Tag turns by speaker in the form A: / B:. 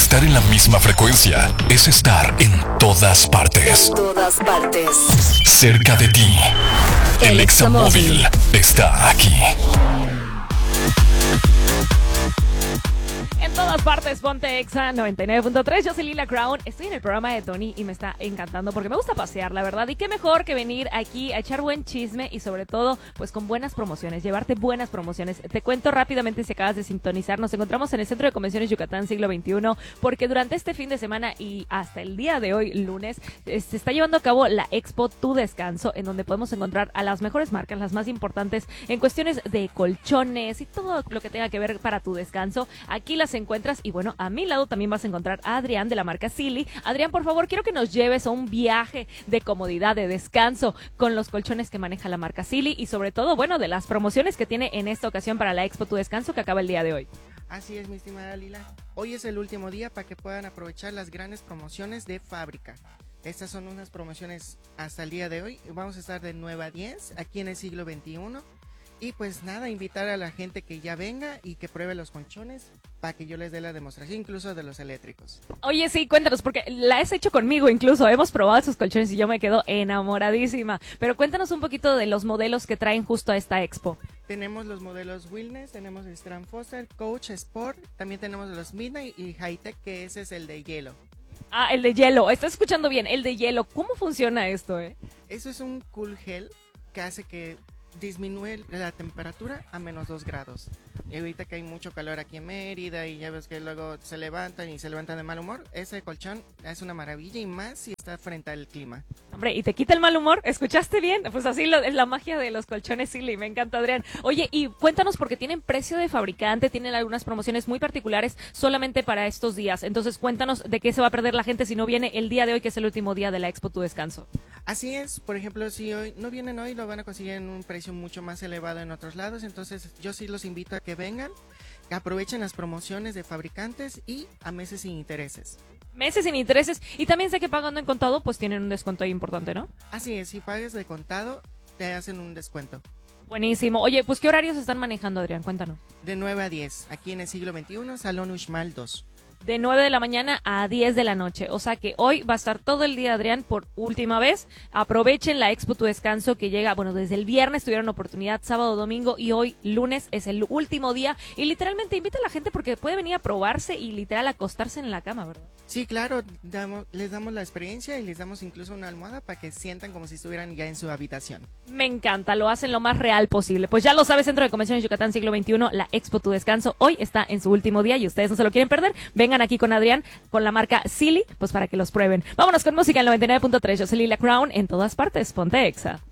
A: Estar en la misma frecuencia es estar en todas partes.
B: En todas partes.
A: Cerca de ti. El Examóvil está aquí.
C: En todas partes, ponte Exa 99.3. Yo soy Lila Crown. Estoy en el programa de Tony y me está encantando porque me gusta pasear, la verdad. Y qué mejor que venir aquí a echar buen chisme y sobre todo, pues con buenas promociones, llevarte buenas promociones. Te cuento rápidamente si acabas de sintonizar. Nos encontramos en el Centro de Convenciones Yucatán Siglo XXI porque durante este fin de semana y hasta el día de hoy, lunes, se está llevando a cabo la Expo Tu Descanso, en donde podemos encontrar a las mejores marcas, las más importantes en cuestiones de colchones y todo lo que tenga que ver para tu descanso. Aquí las encuentras y bueno, a mi lado también vas a encontrar a Adrián de la marca Silly. Adrián, por favor, quiero que nos lleves a un viaje de comodidad, de descanso con los colchones que maneja la marca Silly y sobre todo, bueno, de las promociones que tiene en esta ocasión para la Expo Tu Descanso que acaba el día de hoy.
D: Así es, mi estimada Lila. Hoy es el último día para que puedan aprovechar las grandes promociones de fábrica. Estas son unas promociones hasta el día de hoy. Vamos a estar de 9 a 10 aquí en el siglo XXI. Y pues nada, invitar a la gente que ya venga y que pruebe los colchones para que yo les dé la demostración, incluso de los eléctricos.
C: Oye, sí, cuéntanos, porque la has hecho conmigo incluso, hemos probado esos colchones y yo me quedo enamoradísima. Pero cuéntanos un poquito de los modelos que traen justo a esta expo.
D: Tenemos los modelos Wellness, tenemos el Strand Foster, Coach Sport, también tenemos los Midnight y Hightech, que ese es el de hielo.
C: Ah, el de hielo, estás escuchando bien, el de hielo. ¿Cómo funciona esto,
D: Eso es un cool gel que hace que disminuye la temperatura a menos 2 grados. Y ahorita que hay mucho calor aquí en Mérida y ya ves que luego se levantan de mal humor, ese colchón es una maravilla y más si está frente al clima.
C: Hombre, ¿y te quita el mal humor? ¿Escuchaste bien? Pues así es la magia de los colchones Silly, me encanta, Adrián. Oye, y cuéntanos porque tienen precio de fabricante, tienen algunas promociones muy particulares solamente para estos días. Entonces cuéntanos de qué se va a perder la gente si no viene el día de hoy, que es el último día de la Expo Tu Descanso.
D: Así es, por ejemplo, si hoy no vienen hoy, lo van a conseguir en un precio mucho más elevado en otros lados, entonces yo sí los invito a que vengan, que aprovechen las promociones de fabricantes y a meses sin intereses.
C: Meses sin intereses, y también sé que pagando en contado, pues tienen un descuento ahí importante, ¿no?
D: Así es, si pagas de contado, te hacen un descuento.
C: Buenísimo. Oye, pues ¿qué horarios están manejando, Adrián? Cuéntanos.
D: De 9 a 10, aquí en el siglo XXI, Salón Uxmal 2.
C: De 9 de la mañana a 10 de la noche. O sea que hoy va a estar todo el día, Adrián, por última vez. Aprovechen la Expo Tu Descanso que llega, bueno, desde el viernes tuvieron oportunidad, sábado, domingo y hoy, lunes, es el último día. Y literalmente invita a la gente porque puede venir a probarse y literal acostarse en la cama, ¿verdad?
D: Sí, claro, les damos la experiencia y les damos incluso una almohada para que sientan como si estuvieran ya en su habitación.
C: Me encanta, lo hacen lo más real posible. Pues ya lo sabes, Centro de Convenciones Yucatán Siglo XXI, la Expo Tu Descanso, hoy está en su último día y ustedes no se lo quieren perder. Vengan aquí con Adrián, con la marca Silly, pues para que los prueben. Vámonos con música en 99.3. Yo soy Lila Crown, en todas partes, ponte Exa.